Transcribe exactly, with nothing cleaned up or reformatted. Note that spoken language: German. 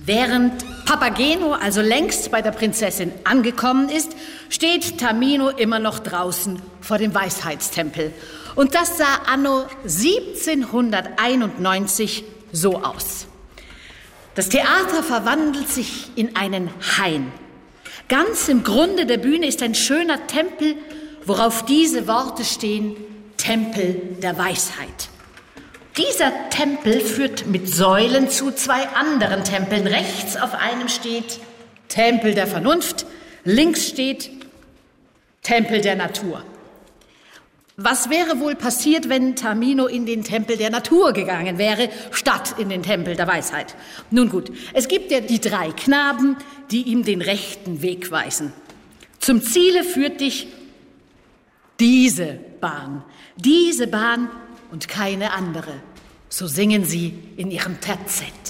Während Papageno also längst bei der Prinzessin angekommen ist, steht Tamino immer noch draußen vor dem Weisheitstempel. Und das sah anno siebzehnhunderteinundneunzig so aus. Das Theater verwandelt sich in einen Hain. Ganz im Grunde der Bühne ist ein schöner Tempel, worauf diese Worte stehen: Tempel der Weisheit. Dieser Tempel führt mit Säulen zu zwei anderen Tempeln. Rechts auf einem steht Tempel der Vernunft, links steht Tempel der Natur. Was wäre wohl passiert, wenn Tamino in den Tempel der Natur gegangen wäre, statt in den Tempel der Weisheit? Nun gut, es gibt ja die drei Knaben, die ihm den rechten Weg weisen. Zum Ziele führt dich diese Bahn, diese Bahn und keine andere. So singen sie in ihrem Terzett.